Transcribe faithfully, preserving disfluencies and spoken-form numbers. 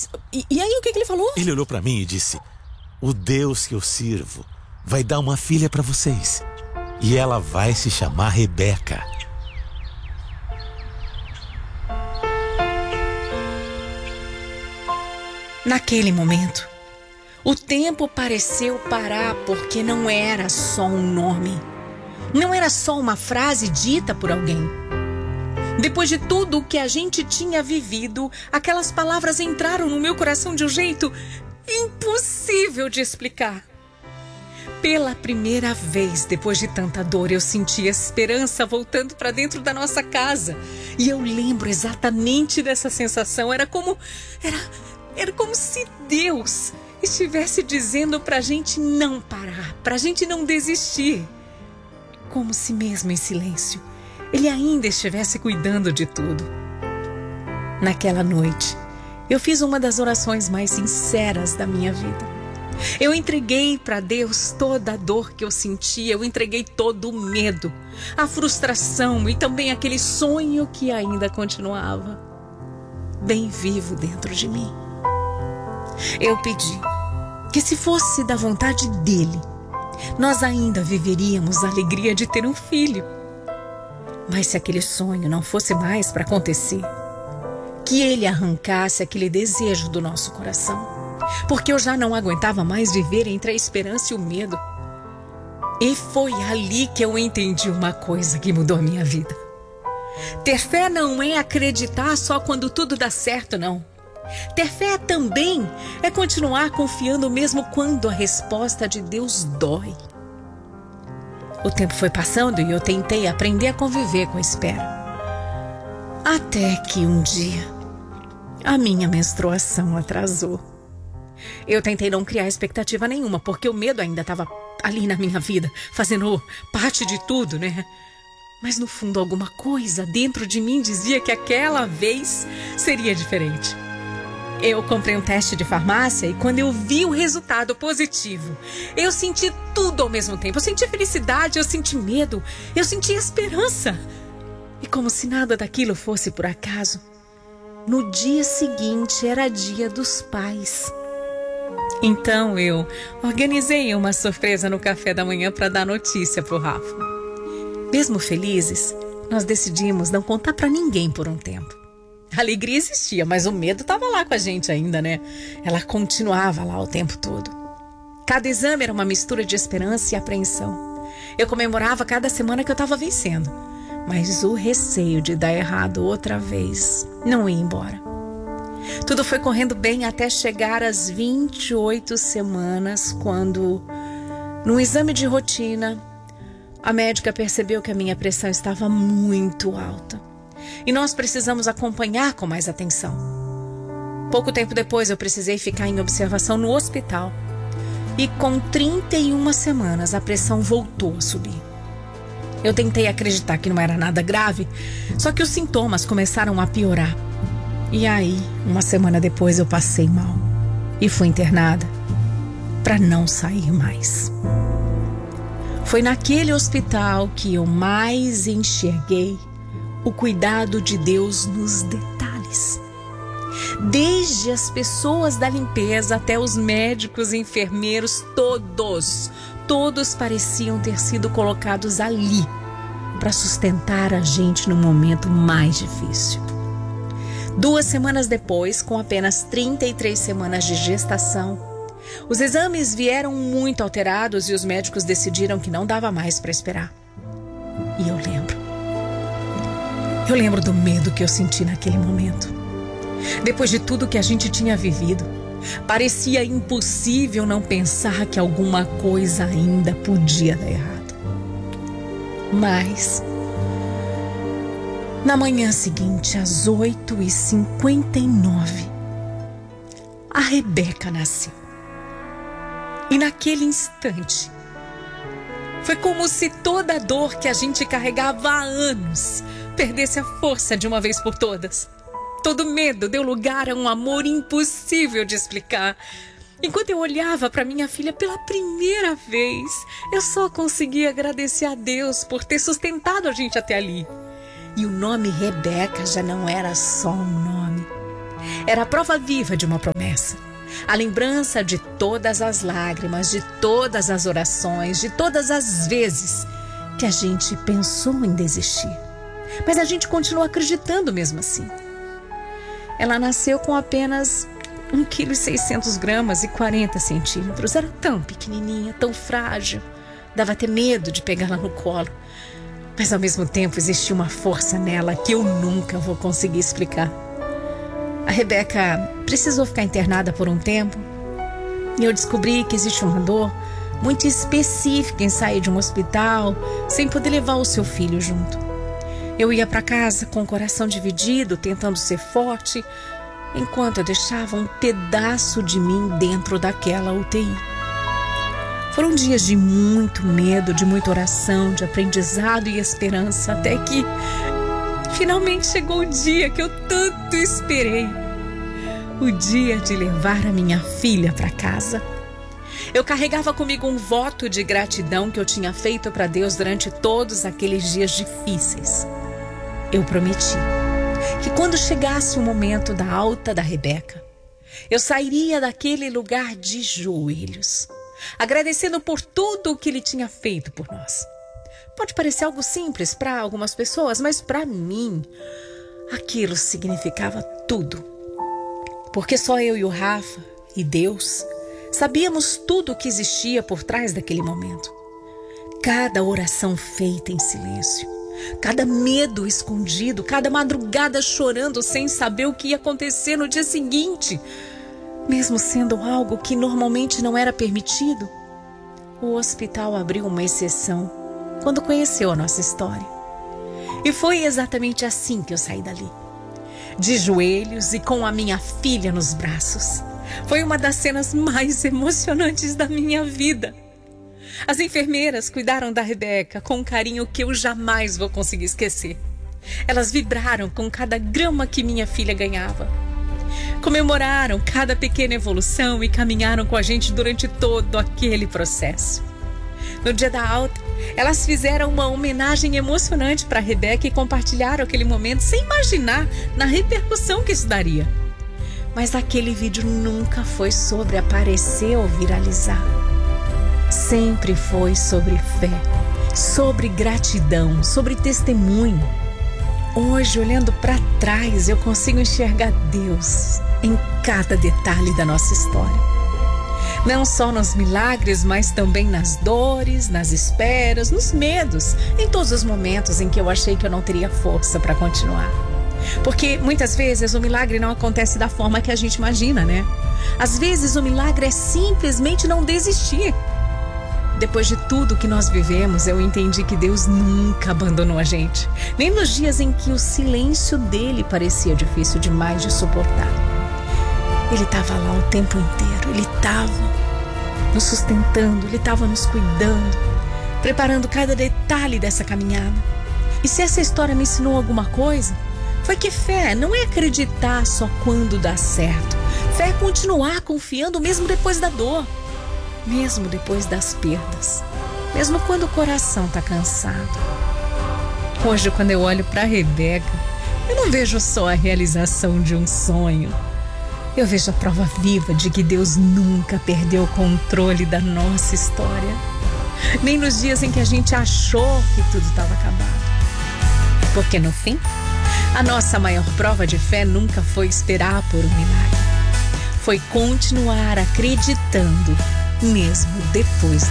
Mas, e, e aí o que, que ele falou? Ele olhou pra mim e disse: o Deus que eu sirvo vai dar uma filha pra vocês. E ela vai se chamar Rebeca. Naquele momento, o tempo pareceu parar, porque não era só um nome. Não era só uma frase dita por alguém. Depois de tudo o que a gente tinha vivido, aquelas palavras entraram no meu coração de um jeito impossível de explicar. Pela primeira vez, depois de tanta dor, eu senti a esperança voltando para dentro da nossa casa. E eu lembro exatamente dessa sensação. Era como... Era, era como se Deus estivesse dizendo para a gente não parar, para a gente não desistir. Como se mesmo em silêncio, Ele ainda estivesse cuidando de tudo. Naquela noite, eu fiz uma das orações mais sinceras da minha vida. Eu entreguei para Deus toda a dor que eu sentia, eu entreguei todo o medo, a frustração e também aquele sonho que ainda continuava bem vivo dentro de mim. Eu pedi que, se fosse da vontade dEle, nós ainda viveríamos a alegria de ter um filho. Mas se aquele sonho não fosse mais para acontecer, que Ele arrancasse aquele desejo do nosso coração, porque eu já não aguentava mais viver entre a esperança e o medo. E foi ali que eu entendi uma coisa que mudou a minha vida. Ter fé não é acreditar só quando tudo dá certo, não. Ter fé também é continuar confiando mesmo quando a resposta de Deus dói. O tempo foi passando e eu tentei aprender a conviver com a espera. Até que um dia, a minha menstruação atrasou. Eu tentei não criar expectativa nenhuma, porque o medo ainda estava ali na minha vida, fazendo parte de tudo, né? Mas no fundo, alguma coisa dentro de mim dizia que aquela vez seria diferente. Eu comprei um teste de farmácia e quando eu vi o resultado positivo, eu senti tudo ao mesmo tempo. Eu senti felicidade, eu senti medo, eu senti esperança. E como se nada daquilo fosse por acaso, no dia seguinte era dia dos pais. Então eu organizei uma surpresa no café da manhã para dar notícia pro Rafa. Mesmo felizes, nós decidimos não contar para ninguém por um tempo. A alegria existia, mas o medo estava lá com a gente ainda, né? Ela continuava lá o tempo todo. Cada exame era uma mistura de esperança e apreensão. Eu comemorava cada semana que eu estava vencendo, mas o receio de dar errado outra vez não ia embora. Tudo foi correndo bem até chegar às vinte e oito semanas, quando, num exame de rotina, a médica percebeu que a minha pressão estava muito alta. E nós precisamos acompanhar com mais atenção. Pouco tempo depois eu precisei ficar em observação no hospital. E com trinta e uma semanas a pressão voltou a subir. Eu tentei acreditar que não era nada grave, só que os sintomas começaram a piorar. E aí, uma semana depois eu passei mal e fui internada para não sair mais. Foi naquele hospital que eu mais enxerguei o cuidado de Deus nos detalhes. Desde as pessoas da limpeza até os médicos e enfermeiros, todos, todos pareciam ter sido colocados ali para sustentar a gente no momento mais difícil. Duas semanas depois, com apenas trinta e três semanas de gestação, os exames vieram muito alterados e os médicos decidiram que não dava mais para esperar. E eu lembro. Eu lembro do medo que eu senti naquele momento. Depois de tudo que a gente tinha vivido, parecia impossível não pensar que alguma coisa ainda podia dar errado. Mas, na manhã seguinte, às oito e cinquenta e nove, a Rebeca nasceu. E naquele instante, foi como se toda a dor que a gente carregava há anos perdesse a força de uma vez por todas. Todo medo deu lugar a um amor impossível de explicar. Enquanto eu olhava para minha filha pela primeira vez, eu só conseguia agradecer a Deus por ter sustentado a gente até ali. E o nome Rebeca já não era só um nome. Era a prova viva de uma promessa. A lembrança de todas as lágrimas, de todas as orações, de todas as vezes que a gente pensou em desistir. Mas a gente continua acreditando mesmo assim. Ela nasceu com apenas um quilo e seiscentos gramas e quarenta centímetros. Era tão pequenininha, tão frágil. Dava até medo de pegá-la no colo. Mas ao mesmo tempo existia uma força nela que eu nunca vou conseguir explicar. A Rebeca precisou ficar internada por um tempo e eu descobri que existe uma dor muito específica em sair de um hospital sem poder levar o seu filho junto. Eu ia para casa com o coração dividido, tentando ser forte, enquanto eu deixava um pedaço de mim dentro daquela U T I. Foram dias de muito medo, de muita oração, de aprendizado e esperança, até que finalmente chegou o dia que eu tanto esperei. O dia de levar a minha filha para casa. Eu carregava comigo um voto de gratidão que eu tinha feito para Deus durante todos aqueles dias difíceis. Eu prometi que quando chegasse o momento da alta da Rebeca, eu sairia daquele lugar de joelhos, agradecendo por tudo o que Ele tinha feito por nós. Pode parecer algo simples para algumas pessoas, mas para mim, aquilo significava tudo. Porque só eu e o Rafa e Deus sabíamos tudo o que existia por trás daquele momento. Cada oração feita em silêncio, cada medo escondido, cada madrugada chorando sem saber o que ia acontecer no dia seguinte, mesmo sendo algo que normalmente não era permitido. O hospital abriu uma exceção quando conheceu a nossa história. E foi exatamente assim que eu saí dali. De joelhos e com a minha filha nos braços. Foi uma das cenas mais emocionantes da minha vida. As enfermeiras cuidaram da Rebeca com um carinho que eu jamais vou conseguir esquecer. Elas vibraram com cada grama que minha filha ganhava. Comemoraram cada pequena evolução e caminharam com a gente durante todo aquele processo. No dia da alta, elas fizeram uma homenagem emocionante para a Rebeca e compartilharam aquele momento sem imaginar na repercussão que isso daria. Mas aquele vídeo nunca foi sobre aparecer ou viralizar. Sempre foi sobre fé, sobre gratidão, sobre testemunho. Hoje, olhando para trás, eu consigo enxergar Deus em cada detalhe da nossa história. Não só nos milagres, mas também nas dores, nas esperas, nos medos, em todos os momentos em que eu achei que eu não teria força para continuar. Porque muitas vezes o milagre não acontece da forma que a gente imagina, né? Às vezes o milagre é simplesmente não desistir. Depois de tudo que nós vivemos, eu entendi que Deus nunca abandonou a gente. Nem nos dias em que o silêncio dele parecia difícil demais de suportar. Ele estava lá o tempo inteiro. Ele estava nos sustentando, Ele estava nos cuidando, preparando cada detalhe dessa caminhada. E se essa história me ensinou alguma coisa, foi que fé não é acreditar só quando dá certo. Fé é continuar confiando mesmo depois da dor. Mesmo depois das perdas, mesmo quando o coração está cansado. Hoje, quando eu olho para a Rebeca, eu não vejo só a realização de um sonho. Eu vejo a prova viva de que Deus nunca perdeu o controle da nossa história. Nem nos dias em que a gente achou que tudo estava acabado. Porque no fim, a nossa maior prova de fé nunca foi esperar por um milagre. Foi continuar acreditando mesmo depois